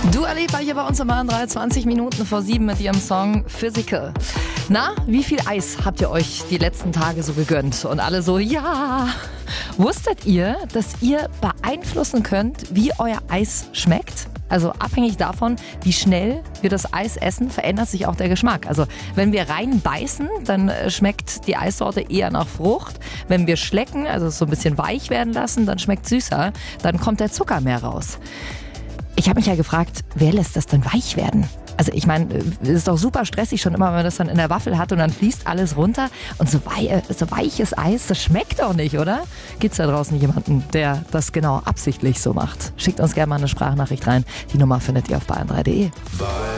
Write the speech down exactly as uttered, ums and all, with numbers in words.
Dua Lipa hier bei uns im Bahn drei, zwanzig Minuten vor sieben mit ihrem Song Physical. Na, wie viel Eis habt ihr euch die letzten Tage so gegönnt? Und alle so, ja. Wusstet ihr, dass ihr beeinflussen könnt, wie euer Eis schmeckt? Also abhängig davon, wie schnell wir das Eis essen, verändert sich auch der Geschmack. Also wenn wir rein beißen, dann schmeckt die Eissorte eher nach Frucht. Wenn wir schlecken, also so ein bisschen weich werden lassen, dann schmeckt süßer. Dann kommt der Zucker mehr raus. Ich habe mich ja gefragt, wer lässt das denn weich werden? Also ich meine, es ist doch super stressig schon immer, wenn man das dann in der Waffel hat und dann fließt alles runter. Und so, wei- so weiches Eis, das schmeckt doch nicht, oder? Gibt's da draußen jemanden, der das genau absichtlich so macht? Schickt uns gerne mal eine Sprachnachricht rein. Die Nummer findet ihr auf bayern drei punkt de.